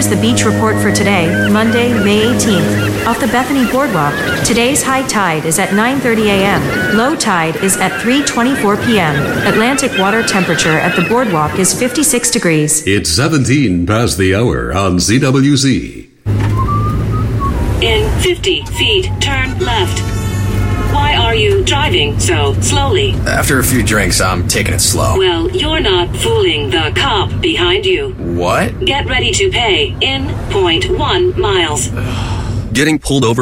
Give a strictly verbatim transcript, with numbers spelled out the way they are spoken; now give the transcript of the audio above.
the beach report for today, Monday, May eighteenth. Off the Bethany Boardwalk, today's high tide is at nine thirty a.m. Low tide is at three twenty-four p.m. Atlantic water temperature at the boardwalk is fifty-six degrees. It's seventeen past the hour on Z W Z. In fifty feet, turn left. Why are you driving so slowly? After a few drinks, I'm taking it slow. Well, you're not fooling the cop behind you. What? Get ready to pay in point one miles. Getting pulled over